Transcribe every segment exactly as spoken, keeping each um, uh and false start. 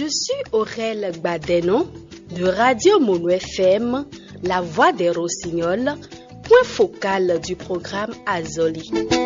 Je suis Aurel Badenon de Radio Mono F M, la voix des Rossignols, point focal du programme Azoli.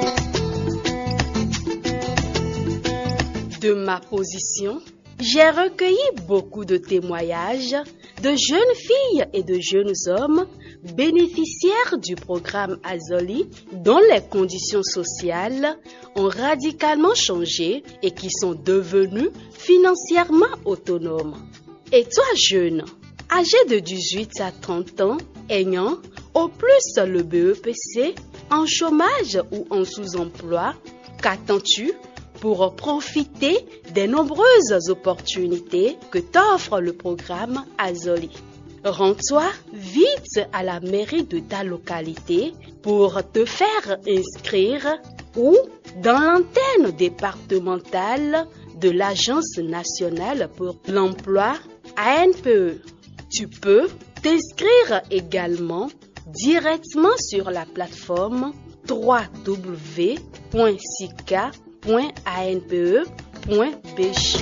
De ma position, j'ai recueilli beaucoup de témoignages de jeunes filles et de jeunes hommes bénéficiaires du programme Azoli dont les conditions sociales ont radicalement changé et qui sont devenus financièrement autonomes. Et toi jeune, âgé de dix-huit à trente ans, ayant au plus le B E P C, en chômage ou en sous-emploi, qu'attends-tu pour profiter des nombreuses opportunités que t'offre le programme Azoli? Rends-toi vite à la mairie de ta localité pour te faire inscrire ou dans l'antenne départementale de l'Agence nationale pour l'emploi A N P E. Tu peux t'inscrire également directement sur la plateforme w w w point sica point a n p e point b j.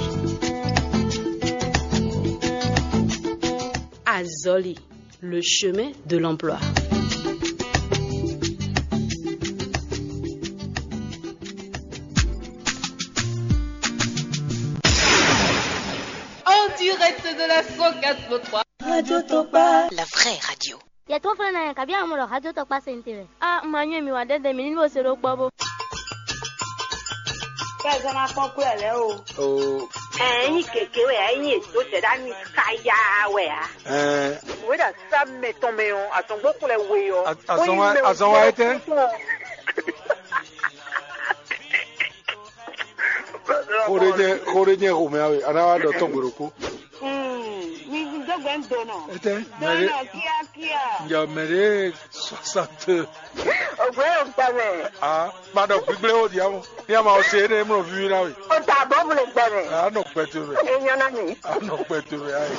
Azoli, le chemin de l'emploi. En direct de la cent quatre point trois. Radio Topa. La vraie radio. Ya to fana ya kabia mo Radio Topa sentere. Ah, manyo mi wa dede mi ni bo se ro pobo. Kaza na pon ku ele o. Oh. Eh, ni keke we ai ni to se da ni kaya we a. Eh. We da sa me tombe on atongo ku le we yo. Azonwa azonwa ete. Koreje koreje ko me awe ara do tongoro ko. Hmm, mi dogbe ndo no. Ete. Mere kia kia. Ya mere soixante. Ogwe o tame. Ah, ma do gbigbe o di awon. Ni ama o se ne mo vi na we. O ta bo mu le tame. Ah, no petu re. Eyan na ni. Ah, no petu re ai.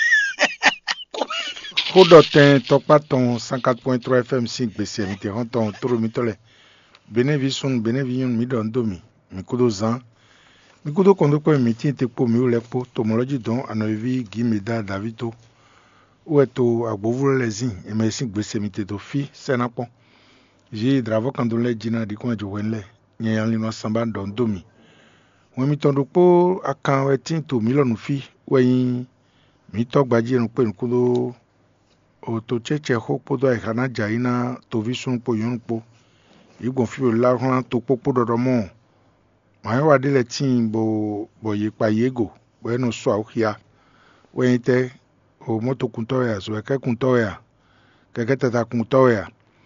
Kodoten Tokpaton cent quatre point trois F M cinq B C mite honton toro mitole. Benevisun beneviun mi don domi. Mi kudo zan. Mi kudo kondo ko miti te po mi o lepo tomology don anovi gimeda davito. Ou eto agbovu lezin e me cinq B C mite do fi senapon. J'ai dravo kandole jina di ko jowenle. Nyan lino samba don domi. Won mi tondo po akan wetin to milonu fi weyin mi to gbaji en pe nkudo o to cheche ho podo e kana jaina to visun po yon po igbon fi o la ran to popo dodo mo ma wa de le tin bo bo ye pa yego bo no so ahia we te o moto kunto ya so ke kunto ya ke ke ta kunto ya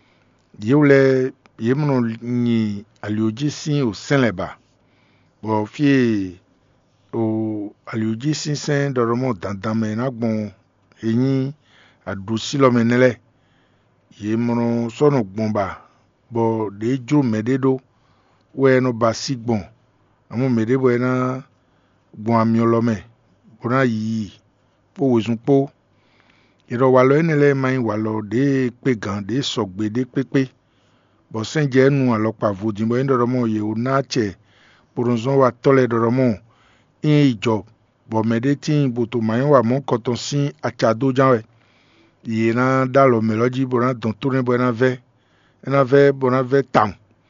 yule yemno ni alioji sin o senleba bo fi o alioji sin sen dodo mo dandan me na gbon eyin adusi lo menele ye mono sono gbonba bo de jo mededo we no basigbon amo medebo na gbon amiolo me bona yi po wezun po iro wa lo enele mai wa lo de pe gan de sogbe de pepe bo senje nu alopa vodin bo ndoro mo ye o na che poronzon wa tole doro mo in ijo bo medetin bo to mai wa mo koton sin achado janwe yena dalo meloji bona don tourner bona ve ena ve bona ve tam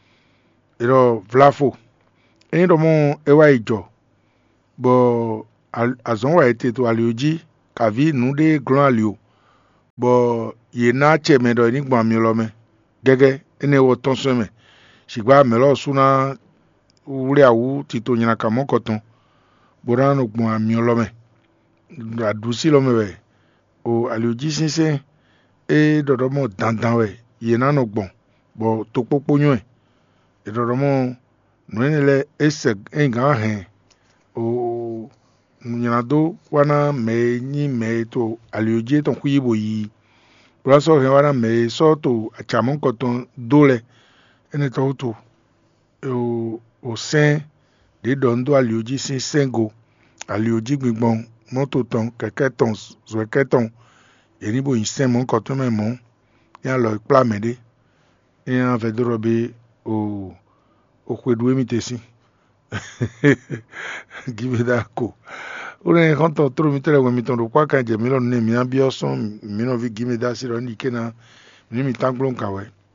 ero vlafo eni do mo ewa ijo bo azon wa ete to alioji kavi nu de glon alio bo yena che me do ni gba mi lo me gege ene wo ton so me sigba me lo suna uri awu ti to nyina ka mo koton bona no gbon ami lo me adusi lo me we o alioji sinse e dodomo dandan we yena no gbon bo to popo yun e dodomo nwenele ese enga hen o nyinado wana me ni me to alioji ton kuyibo yi braso he wana me so to achamon koton dole ene to to o o sen de dondo alioji sin sengo alioji gbigbon moto ton keke ton zweke ton enibo insen mon koton me mon ya lo pla mede ya vedrobe o o kwedu emitesi give that ko ore honto tro mitele we miton kwa ka je milon ne mi ambioson mi no vi gime da siro ni kena ni mi tanglon kawe